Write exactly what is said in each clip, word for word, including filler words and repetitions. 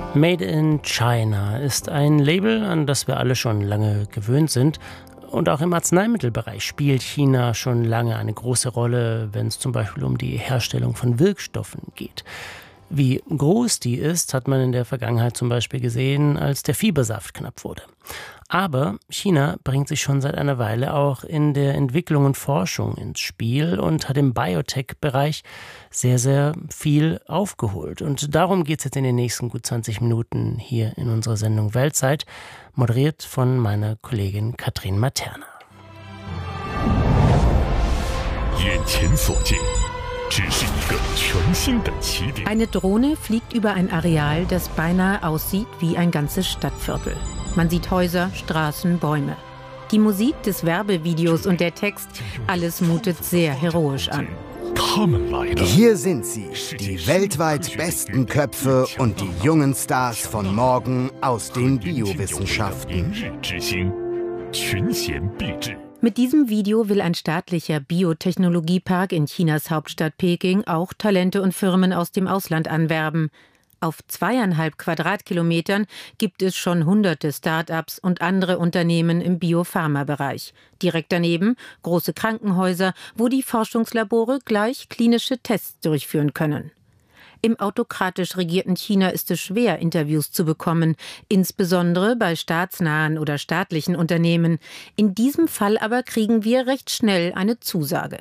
Made in China ist ein Label, an das wir alle schon lange gewöhnt sind. Und auch im Arzneimittelbereich spielt China schon lange eine große Rolle, wenn es zum Beispiel um die Herstellung von Wirkstoffen geht. Wie groß die ist, hat man in der Vergangenheit zum Beispiel gesehen, als der Fiebersaft knapp wurde. Aber China bringt sich schon seit einer Weile auch in der Entwicklung und Forschung ins Spiel und hat im Biotech-Bereich sehr, sehr viel aufgeholt. Und darum geht es jetzt in den nächsten gut zwanzig Minuten hier in unserer Sendung Weltzeit, moderiert von meiner Kollegin Katrin Materna. Eine Drohne fliegt über ein Areal, das beinahe aussieht wie ein ganzes Stadtviertel. Man sieht Häuser, Straßen, Bäume. Die Musik des Werbevideos und der Text, alles mutet sehr heroisch an. Hier sind sie, die weltweit besten Köpfe und die jungen Stars von morgen aus den Biowissenschaften. Mit diesem Video will ein staatlicher Biotechnologiepark in Chinas Hauptstadt Peking auch Talente und Firmen aus dem Ausland anwerben. Auf zweieinhalb Quadratkilometern gibt es schon hunderte Start-ups und andere Unternehmen im Biopharma-Bereich. Direkt daneben große Krankenhäuser, wo die Forschungslabore gleich klinische Tests durchführen können. Im autokratisch regierten China ist es schwer, Interviews zu bekommen, insbesondere bei staatsnahen oder staatlichen Unternehmen. In diesem Fall aber kriegen wir recht schnell eine Zusage.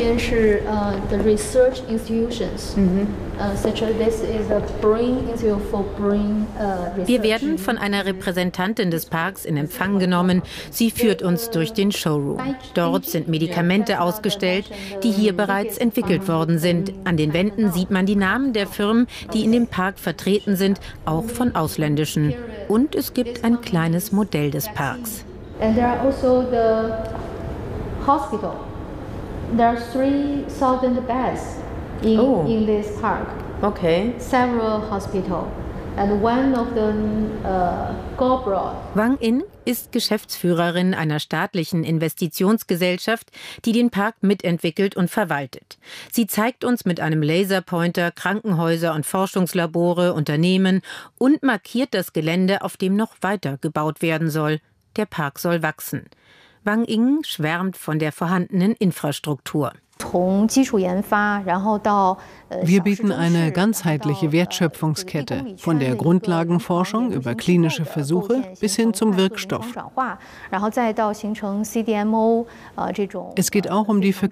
Wir werden von einer Repräsentantin des Parks in Empfang genommen. Sie führt uns durch den Showroom. Dort sind Medikamente ausgestellt, die hier bereits entwickelt worden sind. An den Wänden sieht man die Namen der Firmen, die in dem Park vertreten sind, auch von ausländischen. Und es gibt ein kleines Modell des Parks. And there are also the hospital. There are three thousand beds in, oh. in this park. Okay. Several hospitals. And one of them, uh, Gobra. Wang In ist Geschäftsführerin einer staatlichen Investitionsgesellschaft, die den Park mitentwickelt und verwaltet. Sie zeigt uns mit einem Laserpointer Krankenhäuser und Forschungslabore, Unternehmen und markiert das Gelände, auf dem noch weiter gebaut werden soll. Der Park soll wachsen. Wang In schwärmt von der vorhandenen Infrastruktur. Wir bieten eine ganzheitliche Wertschöpfungskette, von der Grundlagenforschung über klinische Versuche bis hin zum Wirkstoff. Es geht auch um die